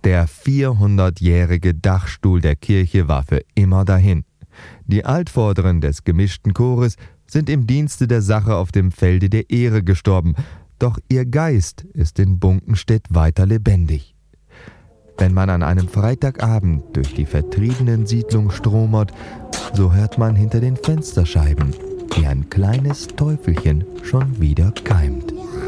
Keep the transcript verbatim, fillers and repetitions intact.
Der vierhundertjährige Dachstuhl der Kirche war für immer dahin. Die Altvorderen des gemischten Chores sind im Dienste der Sache auf dem Felde der Ehre gestorben, doch ihr Geist ist in Bunkenstedt weiter lebendig. Wenn man an einem Freitagabend durch die vertriebenen Siedlungen stromert, so hört man hinter den Fensterscheiben, wie ein kleines Teufelchen schon wieder keimt.